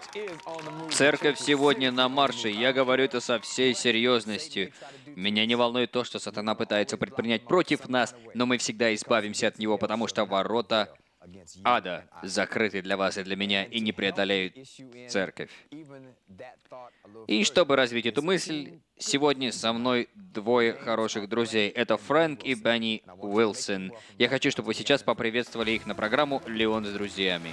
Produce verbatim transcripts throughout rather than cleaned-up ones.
Церковь сегодня на марше, и я говорю это со всей серьезностью. Меня не волнует то, что сатана пытается предпринять против нас, но мы всегда избавимся от него, потому что ворота ада закрыты для вас и для меня и не преодолеют церковь. И чтобы развить эту мысль, сегодня со мной двое хороших друзей. Это Фрэнк и Бенни Уилсон. Я хочу, чтобы вы сейчас поприветствовали их на программу «Леон с друзьями».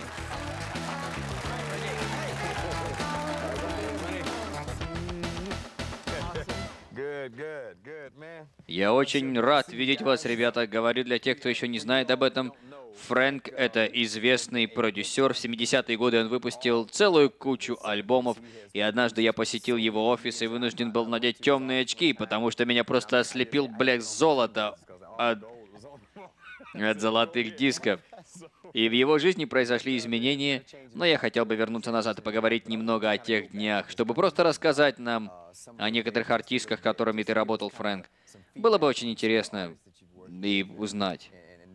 Я очень рад видеть вас, ребята. Говорю для тех, кто еще не знает об этом. Фрэнк — это известный продюсер. В семидесятые годы он выпустил целую кучу альбомов. И однажды я посетил его офис и вынужден был надеть темные очки, потому что меня просто ослепил блеск золота от, от золотых дисков. И в его жизни произошли изменения, но я хотел бы вернуться назад и поговорить немного о тех днях, чтобы просто рассказать нам о некоторых артистках, с которыми ты работал, Фрэнк. Было бы очень интересно и узнать.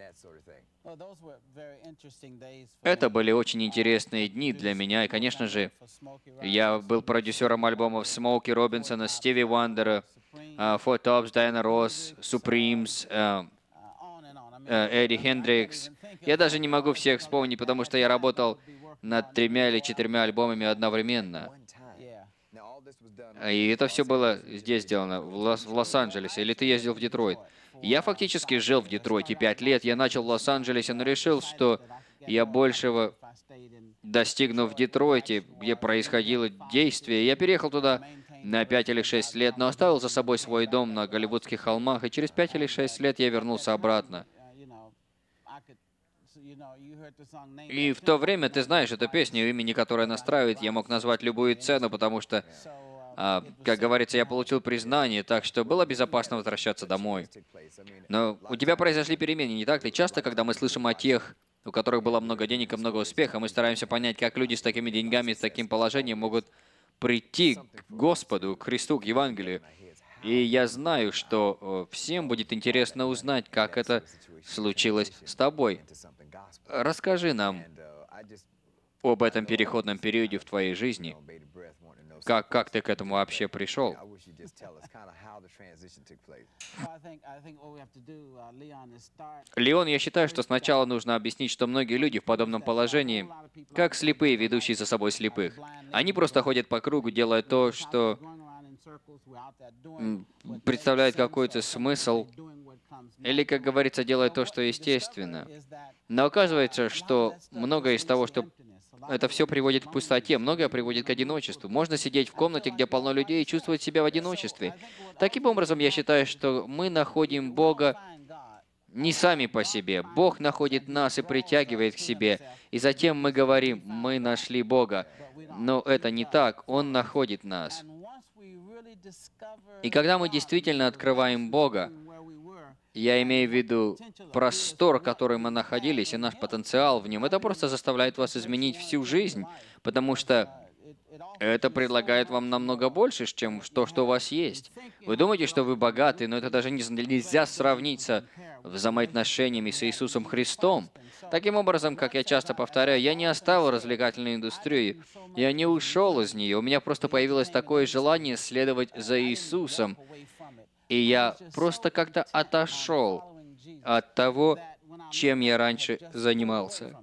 Это были очень интересные дни для меня, и, конечно же, я был продюсером альбомов Смоуки Робинсона, Стиви Уандера, Four Tops, Diana Ross, Supremes, Эдди Хендрикс. Я даже не могу всех вспомнить, потому что я работал над тремя или четырьмя альбомами одновременно. И это все было здесь сделано, в, Лос- в Лос-Анджелесе. Или ты ездил в Детройт? Я фактически жил в Детройте пять лет. Я начал в Лос-Анджелесе, но решил, что я большего достигну в Детройте, где происходило действие. Я переехал туда на пять или шесть лет, но оставил за собой свой дом на Голливудских холмах, и через пять или шесть лет я вернулся обратно. И в то время, ты знаешь эту песню, имени которой настраивает, я мог назвать любую цену, потому что, а, как говорится, я получил признание, так что было безопасно возвращаться домой. Но у тебя произошли перемены, не так ли? Часто, когда мы слышим о тех, у которых было много денег и много успеха, мы стараемся понять, как люди с такими деньгами, с таким положением могут прийти к Господу, к Христу, к Евангелию. И я знаю, что э, всем будет интересно узнать, как это случилось с тобой. Расскажи нам об этом переходном периоде в твоей жизни. Как, как ты к этому вообще пришел? Леон, я считаю, что сначала нужно объяснить, что многие люди в подобном положении, как слепые, ведущие за собой слепых. Они просто ходят по кругу, делая то, что м, представляет какой-то смысл, или, как говорится, делая то, что естественно. Но оказывается, что многое из того, что это все приводит к пустоте, многое приводит к одиночеству. Можно сидеть в комнате, где полно людей, и чувствовать себя в одиночестве. Таким образом, я считаю, что мы находим Бога не сами по себе. Бог находит нас и притягивает к себе. И затем мы говорим, мы нашли Бога. Но это не так. Он находит нас. И когда мы действительно открываем Бога, я имею в виду простор, в котором мы находились, и наш потенциал в нем, это просто заставляет вас изменить всю жизнь, потому что это предлагает вам намного больше, чем то, что у вас есть. Вы думаете, что вы богаты, но это даже не- нельзя сравнить со взаимоотношениями с Иисусом Христом. Таким образом, как я часто повторяю, я не оставил развлекательную индустрию, я не ушел из нее, у меня просто появилось такое желание следовать за Иисусом, и я просто как-то отошел от того, чем я раньше занимался.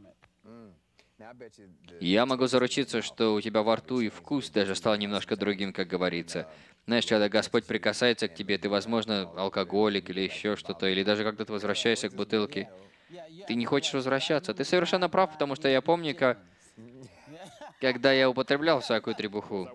Я могу заручиться, что у тебя во рту и вкус даже стал немножко другим, как говорится. Знаешь, когда Господь прикасается к тебе, ты, возможно, алкоголик или еще что-то, или даже когда ты возвращаешься к бутылке, ты не хочешь возвращаться. Ты совершенно прав, потому что я помню, как, когда я употреблял всякую требуху.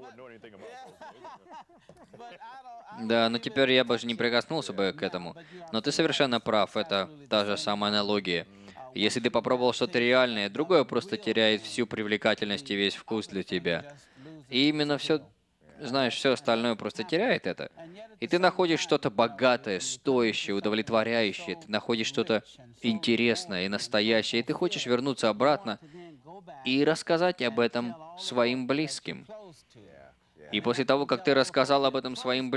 Да, но теперь я бы же не прикоснулся бы к этому. Но ты совершенно прав, это та же самая аналогия. Если ты попробовал что-то реальное, другое просто теряет всю привлекательность и весь вкус для тебя. И именно все, знаешь, все остальное просто теряет это. И ты находишь что-то богатое, стоящее, удовлетворяющее, ты находишь что-то интересное и настоящее, и ты хочешь вернуться обратно и рассказать об этом своим близким. И после того, как ты рассказал об этом своим